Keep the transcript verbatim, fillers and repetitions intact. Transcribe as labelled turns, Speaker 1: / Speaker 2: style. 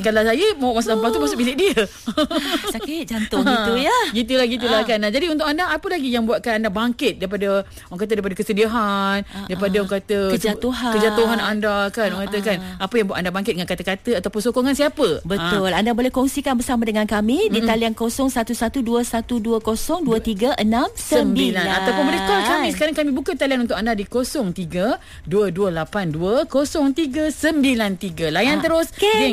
Speaker 1: kalau saya mau masuk sampah tu masuk bilik dia.
Speaker 2: Sakit jantung gitu ya.
Speaker 1: Gitulah gitulah
Speaker 2: Ah.
Speaker 1: kan. Nah, jadi untuk anda apa lagi yang buatkan anda bangkit daripada orang kata daripada kesedihan,
Speaker 2: Ah,
Speaker 1: daripada
Speaker 2: ah.
Speaker 1: orang kata
Speaker 2: Kejatuhan.
Speaker 1: kejatuhan anda kan, orang
Speaker 2: Ah,
Speaker 1: kata kan. Apa yang buat anda bangkit dengan kata-kata ataupun sokongan siapa?
Speaker 2: Betul. Anda boleh kongsikan bersama dengan kami di talian kosong satu satu dua satu dua kosong dua tiga enam sembilan
Speaker 1: ataupun boleh call kami. Sekarang kami buka talian untuk anda di kosong tiga dua dua lapan dua kosong tiga sembilan tiga. Layan
Speaker 2: Ah,
Speaker 1: terus
Speaker 2: okay.
Speaker 1: geng